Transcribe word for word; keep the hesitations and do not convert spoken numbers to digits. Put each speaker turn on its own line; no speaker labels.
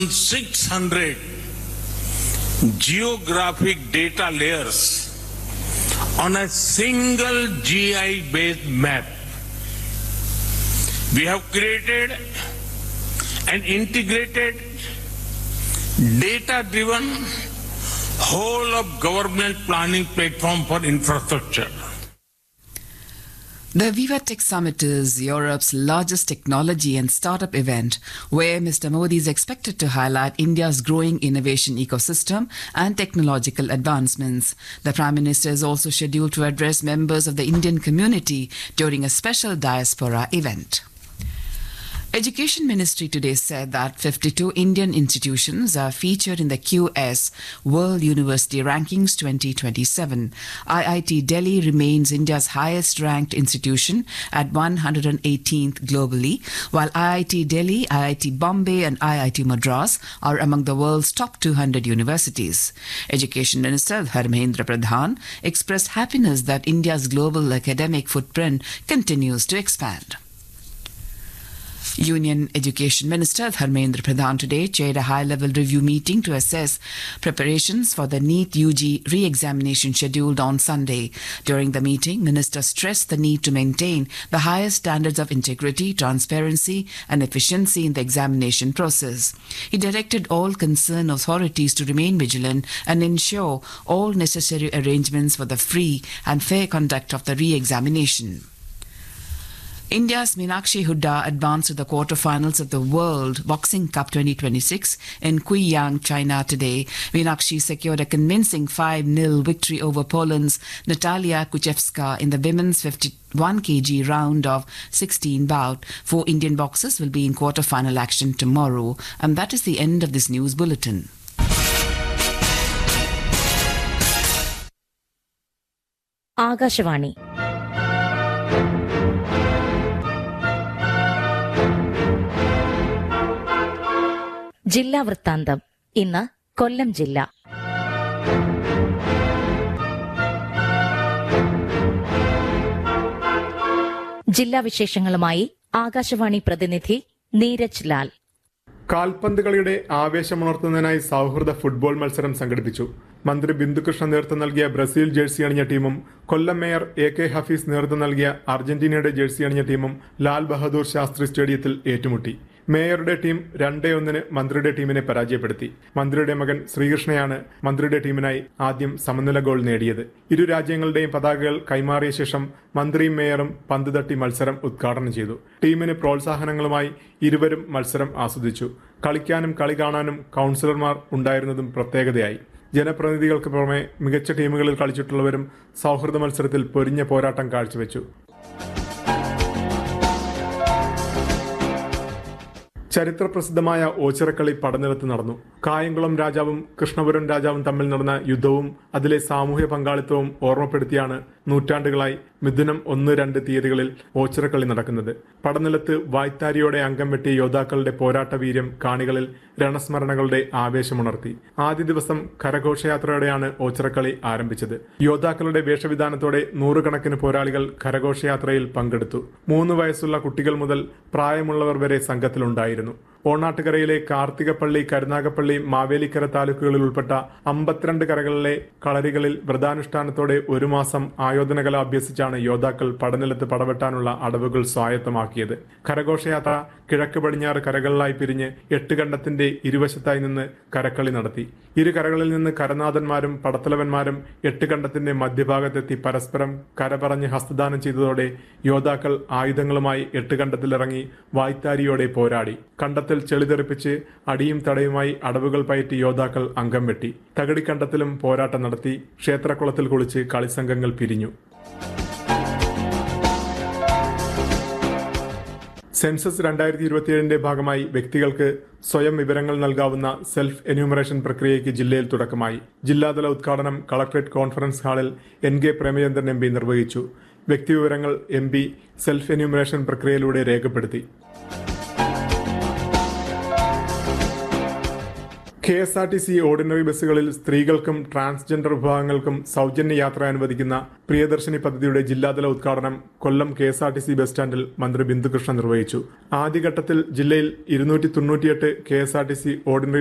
six hundred geographic data layers on a single G I-based map. We have created an integrated, data-driven, whole-of-government planning platform for infrastructure.
The Viva Tech Summit is Europe's largest technology and startup event, where Mister Modi is expected to highlight India's growing innovation ecosystem and technological advancements. The Prime Minister is also scheduled to address members of the Indian community during a special diaspora event. Education Ministry today said that fifty-two Indian institutions are featured in the Q S World University Rankings twenty twenty-seven. I I T Delhi remains India's highest ranked institution at one hundred eighteenth globally, while I I T Delhi, I I T Bombay and I I T Madras are among the world's top two hundred universities. Education Minister Dharmendra Pradhan expressed happiness that India's global academic footprint continues to expand. Union Education Minister Dharmendra Pradhan today chaired a high-level review meeting to assess preparations for the NEET U G re-examination scheduled on Sunday. During the meeting, Minister stressed the need to maintain the highest standards of integrity, transparency and efficiency in the examination process. He directed all concerned authorities to remain vigilant and ensure all necessary arrangements for the free and fair conduct of the re-examination. India's Meenakshi Hooda advanced to the quarterfinals of the World Boxing Cup twenty twenty-six in Guiyang, China today. Meenakshi secured a convincing five nil victory over Poland's Natalia Kuchevska in the women's fifty-one kilogram round of sixteen bout. Four Indian boxers will be in quarterfinal action tomorrow. And that is the end of this news bulletin.
Akashvani ജില്ലാ വൃത്താന്തം. ഇന്ന് കൊല്ലം ജില്ല. ജില്ലാ വിശേഷങ്ങളുമായി ആകാശവാണി പ്രതിനിധി നീരജ് ലാൽ.
കാൽപന്ത് കളിയുടെ ആവേശമുണർത്തുന്നതിനായി സൗഹൃദ ഫുട്ബോൾ മത്സരം സംഘടിപ്പിച്ചു. മന്ത്രി ബിന്ദുകൃഷ്ണ നേതൃത്വം നൽകിയ ബ്രസീൽ ജേഴ്സി അണിഞ്ഞ ടീമും കൊല്ലം മേയർ എ കെ ഹഫീസ് നേതൃത്വം നൽകിയ അർജന്റീനയുടെ ജേഴ്സി അണിഞ്ഞ ടീമും ലാൽ ബഹദൂർ ശാസ്ത്രി സ്റ്റേഡിയത്തിൽ ഏറ്റുമുട്ടി. മേയറുടെ ടീം രണ്ടേ ഒന്നിന് മന്ത്രിയുടെ ടീമിനെ പരാജയപ്പെടുത്തി. മന്ത്രിയുടെ മകൻ ശ്രീകൃഷ്ണയാണ് മന്ത്രിയുടെ ടീമിനായി ആദ്യം സമനില ഗോൾ നേടിയത്. ഇരു രാജ്യങ്ങളുടെയും പതാകകൾ കൈമാറിയ ശേഷം മന്ത്രിയും മേയറും പന്ത് തട്ടി മത്സരം ഉദ്ഘാടനം ചെയ്തു. ടീമിന് പ്രോത്സാഹനങ്ങളുമായി ഇരുവരും മത്സരം ആസ്വദിച്ചു. കളിക്കാനും കളി കാണാനും കൗൺസിലർമാർ ഉണ്ടായിരുന്നതും പ്രത്യേകതയായി. ജനപ്രതിനിധികൾക്ക് പുറമെ മികച്ച ടീമുകളിൽ കളിച്ചിട്ടുള്ളവരും സൗഹൃദ മത്സരത്തിൽ പൊരിഞ്ഞ പോരാട്ടം കാഴ്ചവെച്ചു. ചരിത്രപ്രസിദ്ധമായ ഓച്ചിറക്കളി പടനിലത്ത് നടന്നു. കായംകുളം രാജാവും കൃഷ്ണപുരം രാജാവും തമ്മിൽ നടന്ന യുദ്ധവും അതിലെ സാമൂഹ്യ പങ്കാളിത്തവും ഓർമ്മപ്പെടുത്തിയാണ് നൂറ്റാണ്ടുകളായി മിഥുനം ഒന്ന് രണ്ട് തീയതികളിൽ ഓച്ചിറക്കളി നടക്കുന്നത്. പടനിലത്ത് വായ്ത്താരിയോടെ അംഗം വെട്ടിയ യോദ്ധാക്കളുടെ പോരാട്ട വീര്യം കാണികളിൽ രണസ്മരണകളുടെ ആവേശമുണർത്തി. ആദ്യ ദിവസം കരഘോഷയാത്രയോടെയാണ് ഓച്ചിറക്കളി ആരംഭിച്ചത്. യോദ്ധാക്കളുടെ വേഷവിധാനത്തോടെ നൂറുകണക്കിന് പോരാളികൾ കരഘോഷയാത്രയിൽ പങ്കെടുത്തു. മൂന്ന് വയസ്സുള്ള കുട്ടികൾ മുതൽ പ്രായമുള്ളവർ വരെ സംഘത്തിലുണ്ടായിരുന്നു. ഓണാട്ടുകരയിലെ കാർത്തികപ്പള്ളി, കരുനാഗപ്പള്ളി, മാവേലിക്കര താലൂക്കുകളിൽ ഉൾപ്പെട്ട അമ്പത്തിരണ്ട് കരകളിലെ കളരികളിൽ വ്രതാനുഷ്ഠാനത്തോടെ ഒരു മാസം ആയോധനകല അഭ്യസിച്ചാണ് യോദ്ധാക്കൾ പടനിലത്ത് പടവെട്ടാനുള്ള അടവുകൾ സ്വായത്തമാക്കിയത്. കരഘോഷയാത്ര കിഴക്ക് പടിഞ്ഞാറ് കരകളിലായി പിരിഞ്ഞ് എട്ട് കണ്ടത്തിന്റെ ഇരുവശത്തായി നിന്ന് കരക്കളി നടത്തി. ഇരു കരകളിൽ നിന്ന് കരനാഥന്മാരും പടത്തലവന്മാരും എട്ട് കണ്ടത്തിന്റെ മധ്യഭാഗത്തെത്തി പരസ്പരം കരപറഞ്ഞ് ഹസ്തദാനം ചെയ്തതോടെ യോദ്ധാക്കൾ ആയുധങ്ങളുമായി എട്ട് കണ്ടത്തിലിറങ്ങി വായ്ത്താരിയോടെ പോരാടി. കണ്ടത്തിൽ ചെളിതെറിപ്പിച്ച് അടിയും തടയുമായി അടവുകൾ പയറ്റി യോദ്ധാക്കൾ അംഗം വെട്ടി. തകടിക്കണ്ടത്തിലും പോരാട്ടം നടത്തി. ക്ഷേത്രക്കുളത്തിൽ കുളിച്ച് കളിസംഘങ്ങൾ പിരിഞ്ഞു. സെൻസസ് രണ്ടായിരത്തി ഇരുപത്തിയേഴിന്റെ ഭാഗമായി വ്യക്തികൾക്ക് സ്വയം വിവരങ്ങൾ നൽകാവുന്ന സെൽഫ് എന്യൂമറേഷൻ പ്രക്രിയയ്ക്ക് ജില്ലയിൽ തുടക്കമായി. ജില്ലാതല ഉദ്ഘാടനം കളക്ടറേറ്റ് കോൺഫറൻസ് ഹാളിൽ N K Premachandran M P നിർവഹിച്ചു. വ്യക്തിവിവരങ്ങൾ എം പി സെൽഫ് എന്യൂമറേഷൻ പ്രക്രിയയിലൂടെ രേഖപ്പെടുത്തി. K S R T C ordinary ബസ്സുകളിൽ സ്ത്രീകൾക്കും ട്രാൻസ്ജെൻഡർ വിഭാഗങ്ങൾക്കും സൗജന്യ യാത്ര അനുവദിക്കുന്ന പ്രിയദർശിനി പദ്ധതിയുടെ ജില്ലാതല ഉദ്ഘാടനം കൊല്ലം K S R T C bus സ്റ്റാൻഡിൽ മന്ത്രി ബിന്ദുകൃഷ്ണ നിർവഹിച്ചു. ആദ്യഘട്ടത്തിൽ ജില്ലയിൽ ഇരുന്നൂറ്റി തൊണ്ണൂറ്റിയെട്ട് K S R T C ordinary